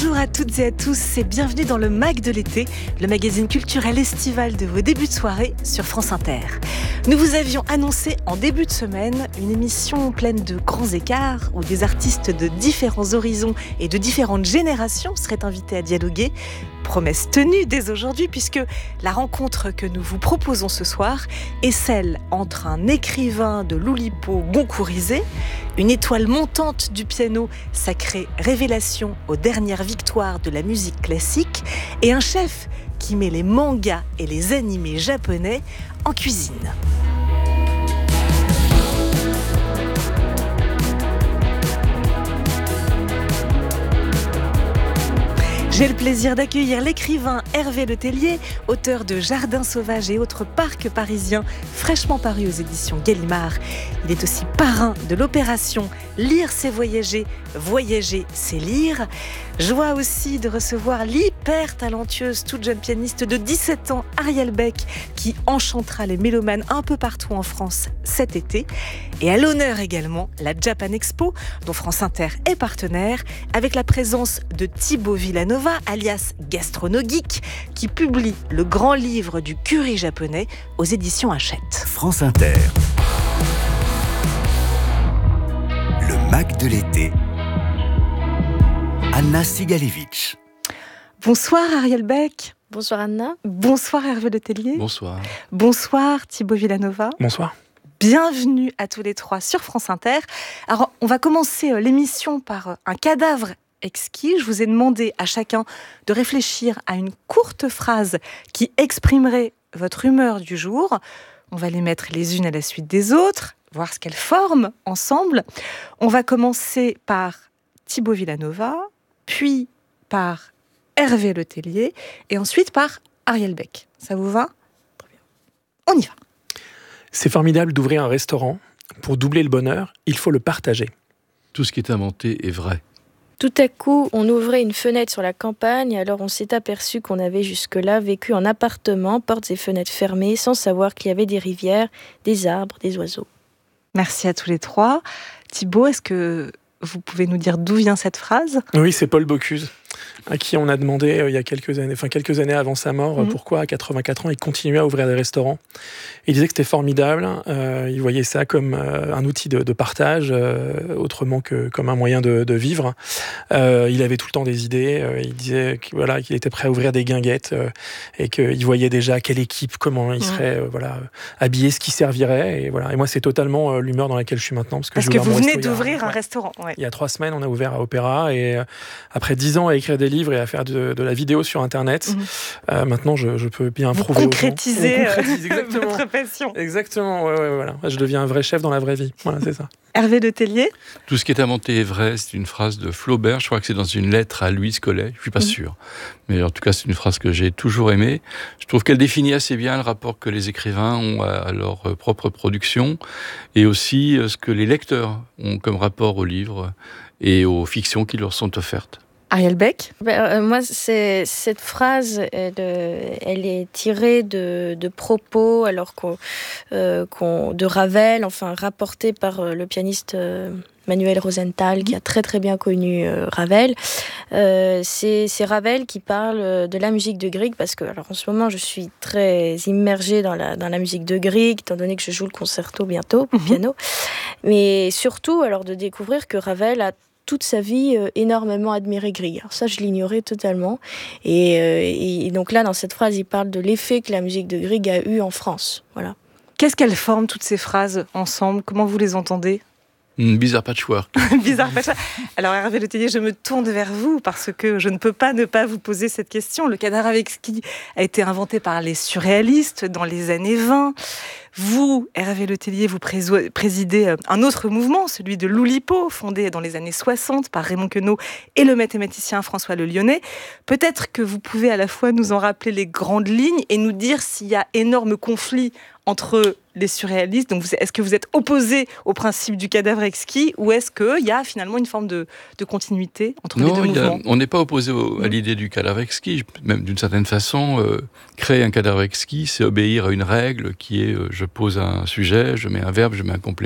Bonjour à toutes et à tous et bienvenue dans le MAG de l'été, le magazine culturel estival de vos débuts de soirée sur France Inter. Nous vous avions annoncé en début de semaine une émission pleine de grands écarts où des artistes de différents horizons et de différentes générations seraient invités à dialoguer. Promesse tenue dès aujourd'hui puisque la rencontre que nous vous proposons ce soir est celle entre un écrivain de l'Oulipo goncourisé, une étoile montante du piano sacré révélation aux dernières victoires de la musique classique et un chef qui met les mangas et les animés japonais en cuisine. J'ai le plaisir d'accueillir l'écrivain Hervé Letellier, auteur de Jardins sauvages et autres parcs parisiens fraîchement parus aux éditions Gallimard. Il est aussi parrain de l'opération Lire c'est voyager, voyager c'est lire. Joie aussi de recevoir l'hyper talentueuse toute jeune pianiste de 17 ans, Ariel Beck, qui enchantera les mélomanes un peu partout en France cet été. Et à l'honneur également, la Japan Expo, dont France Inter est partenaire, avec la présence de Thibaut Villanova, alias Gastronogeek, qui publie le grand livre du curry japonais aux éditions Hachette. France Inter. Le MAG de l'été. Anna Sigalevitch. Bonsoir Ariel Beck. Bonsoir Anna. Bonsoir Hervé Letellier. Bonsoir. Bonsoir Thibaut Villanova. Bonsoir. Bienvenue à tous les trois sur France Inter. Alors, on va commencer l'émission par un cadavre exquis. Je vous ai demandé à chacun de réfléchir à une courte phrase qui exprimerait votre humeur du jour. On va les mettre les unes à la suite des autres, voir ce qu'elles forment ensemble. On va commencer par Thibaut Villanova, puis par Hervé Letellier et ensuite par Ariel Beck. Ça vous va ? Très bien. On y va. C'est formidable d'ouvrir un restaurant. Pour doubler le bonheur, il faut le partager. Tout ce qui est inventé est vrai. Tout à coup, on ouvrait une fenêtre sur la campagne, alors on s'est aperçu qu'on avait jusque-là vécu en appartement, portes et fenêtres fermées, sans savoir qu'il y avait des rivières, des arbres, des oiseaux. Merci à tous les trois. Thibaut, est-ce que vous pouvez nous dire d'où vient cette phrase ? Oui, c'est Paul Bocuse, à qui on a demandé il y a quelques années avant sa mort, pourquoi à 84 ans il continuait à ouvrir des restaurants. Il disait que c'était formidable, il voyait ça comme un outil de partage, autrement que comme un moyen de vivre. Il avait tout le temps des idées, il disait qu'il était prêt à ouvrir des guinguettes et qu'il voyait déjà quelle équipe, comment il serait habillé, ce qui servirait. Et moi, c'est totalement l'humeur dans laquelle je suis maintenant. Parce que vous venez d'ouvrir un restaurant. Ouais. Il y a 3 semaines, on a ouvert à Opéra et après 10 ans à écrire des livres et à faire de la vidéo sur Internet, maintenant je peux bien prouver concrétiser exactement. Votre passion. Exactement, voilà. Je deviens un vrai chef dans la vraie vie. Voilà, c'est ça. Hervé Letellier. Tout ce qui est inventé est vrai, c'est une phrase de Flaubert, je crois que c'est dans une lettre à Louise Collet, je suis pas sûr. Mais en tout cas, c'est une phrase que j'ai toujours aimée. Je trouve qu'elle définit assez bien le rapport que les écrivains ont à leur propre production et aussi ce que les lecteurs ont comme rapport aux livres et aux fictions qui leur sont offertes. Ariel Beck. Moi, cette phrase, elle est tirée de propos de Ravel, enfin rapportée par le pianiste Manuel Rosenthal, qui a très très bien connu Ravel. C'est Ravel qui parle de la musique de Grieg, parce que en ce moment je suis très immergée dans la musique de Grieg, étant donné que je joue le concerto bientôt, piano. Mais surtout, de découvrir que Ravel a toute sa vie énormément admiré Grieg. Alors ça, je l'ignorais totalement. Et donc là, dans cette phrase, il parle de l'effet que la musique de Grieg a eu en France. Voilà. Qu'est-ce qu'elles forment, toutes ces phrases, ensemble ? Comment vous les entendez ? Bizarre patchwork. Bizarre patchwork. Alors Hervé Letellier, je me tourne vers vous parce que je ne peux pas ne pas vous poser cette question. Le cadavre exquis a été inventé par les surréalistes dans les années 20. Vous, Hervé Letellier, vous présidez un autre mouvement, celui de l'Oulipo, fondé dans les années 60 par Raymond Queneau et le mathématicien François Le Lyonnais. Peut-être que vous pouvez à la fois nous en rappeler les grandes lignes et nous dire s'il y a énorme conflit entre les surréalistes. Donc, est-ce que vous êtes opposé au principe du cadavre exquis ou est-ce qu'il y a finalement une forme de continuité entre les deux mouvements ? On n'est pas opposé à l'idée du cadavre exquis. Même d'une certaine façon, créer un cadavre exquis, c'est obéir à une règle qui est je pose un sujet, je mets un verbe, je mets un complément.